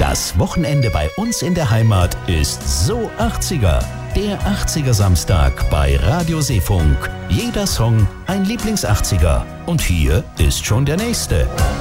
Das Wochenende bei uns in der Heimat ist so 80er. Der 80er Samstag bei Radio Seefunk. Jeder Song ein Lieblings-80er. Und hier ist schon der nächste.